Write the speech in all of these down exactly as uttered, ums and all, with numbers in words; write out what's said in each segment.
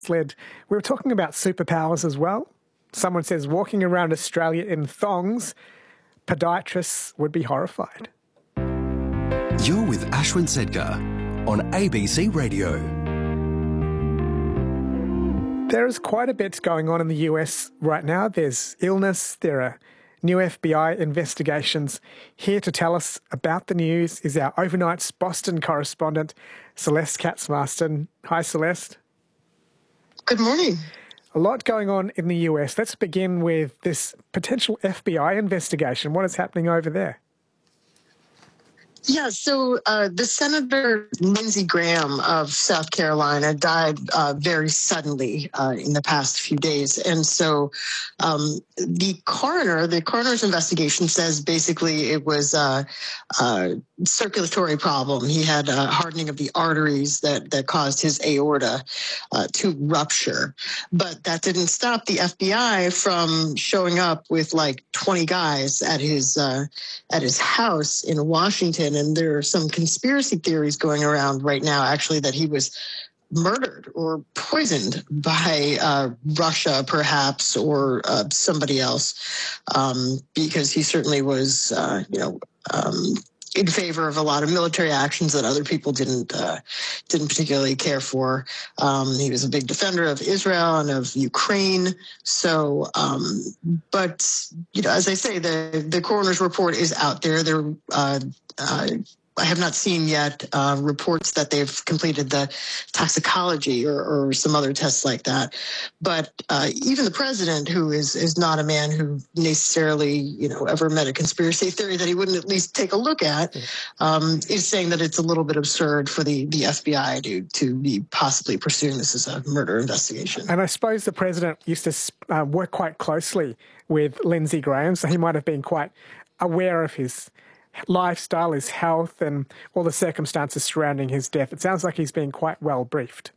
Led. We were talking about superpowers as well. Someone says walking around Australia in thongs, podiatrists would be horrified. You're with Ashwin Sedgar on A B C Radio. There is quite a bit going on in the U S right now. There's illness, there are new F B I investigations. Here to tell us about the news is our overnight's Boston correspondent, Celeste Katz-Marston. Hi, Celeste. Good morning. A lot going on in the U S. Let's begin with this potential F B I investigation. What is happening over there? Yeah, so uh, the Senator Lindsey Graham of South Carolina died uh, very suddenly uh, in the past few days. And so um, the coroner, the coroner's investigation says basically it was a, a circulatory problem. He had a hardening of the arteries that, that caused his aorta uh, to rupture. But that didn't stop the F B I from showing up with like twenty guys at his uh, at his house in Washington. And there are some conspiracy theories going around right now, actually, that he was murdered or poisoned by uh, Russia, perhaps, or uh, somebody else, um, because he certainly was, uh, you know, um, in favor of a lot of military actions that other people didn't uh, didn't particularly care for. Um, he was a big defender of Israel and of Ukraine. So, um, but you know, as I say, the the coroner's report is out there. There, uh, uh, I have not seen yet uh, reports that they've completed the toxicology or, or some other tests like that. But uh, even the president, who is is not a man who necessarily, you know, ever met a conspiracy theory that he wouldn't at least take a look at, um, is saying that it's a little bit absurd for the, the F B I to, to be possibly pursuing this as a murder investigation. And I suppose the president used to uh, work quite closely with Lindsey Graham, so he might have been quite aware of his lifestyle, his health, and all the circumstances surrounding his death. It sounds like he's been quite well briefed.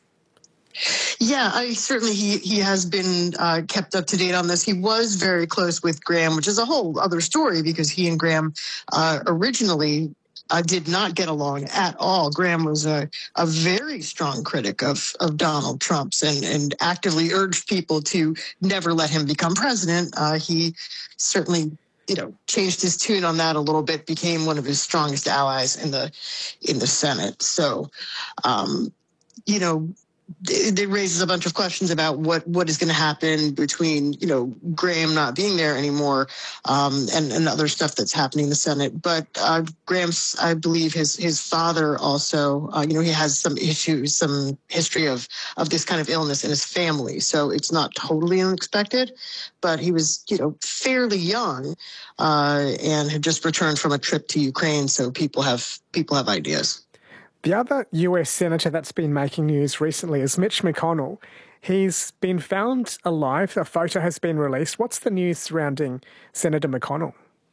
Yeah, I certainly he he has been uh, kept up to date on this. He was very close with Graham, which is a whole other story because he and Graham uh, originally uh, did not get along at all. Graham was a, a very strong critic of, of Donald Trump's and, and actively urged people to never let him become president. Uh, he certainly you know, changed his tune on that a little bit, became one of his strongest allies in the in the Senate. So, um, you know, it, it raises a bunch of questions about what, what is going to happen between, you know, Graham not being there anymore um, and, and other stuff that's happening in the Senate. But uh, Graham's, I believe his his father also, uh, you know, he has some issues, some history of, of this kind of illness in his family. So it's not totally unexpected, but he was, you know, fairly young uh, and had just returned from a trip to Ukraine. So people have people have ideas. The other U S senator that's been making news recently is Mitch McConnell. He's been found alive. A photo has been released. What's the news surrounding Senator McConnell?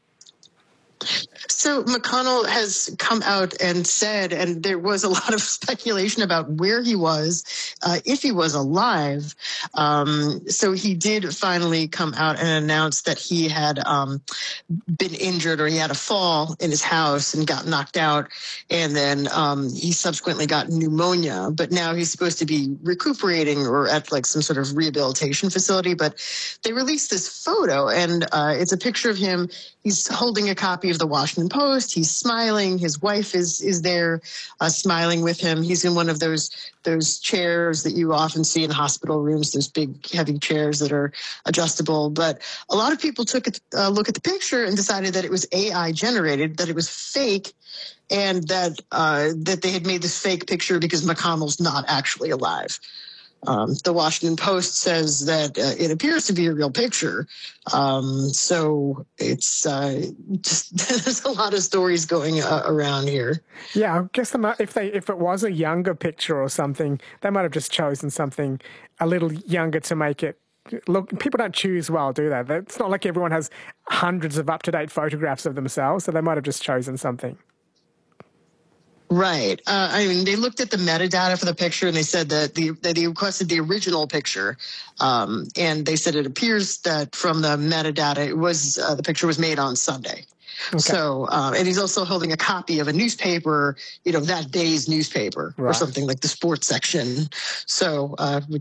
So McConnell has come out and said, and there was a lot of speculation about where he was, uh, if he was alive. Um, so he did finally come out and announce that he had um, been injured or he had a fall in his house and got knocked out. And then um, he subsequently got pneumonia. But now he's supposed to be recuperating or at like some sort of rehabilitation facility. But they released this photo and uh, it's a picture of him. He's holding a copy of the Washington Post. He's smiling. His wife is is there uh, smiling with him. He's in one of those those chairs that you often see in hospital rooms, those big, heavy chairs that are adjustable. But a lot of people took a uh, look at the picture and decided that it was A I generated, that it was fake, and that uh, that they had made this fake picture because McConnell's not actually alive. Um, the Washington Post says that uh, it appears to be a real picture. Um, so it's uh, just there's a lot of stories going uh, around here. Yeah, I guess they might, if they if it was a younger picture or something, they might have just chosen something a little younger to make it look. People don't choose well, do they? It's not like everyone has hundreds of up-to-date photographs of themselves, so they might have just chosen something. Right. Uh, I mean, they looked at the metadata for the picture and they said that, the, that they requested the original picture. Um, and they said it appears that from the metadata, it was uh, the picture was made on Sunday. Okay. So, um, and he's also holding a copy of a newspaper, you know, that day's newspaper right. or something like the sports section. So, uh, which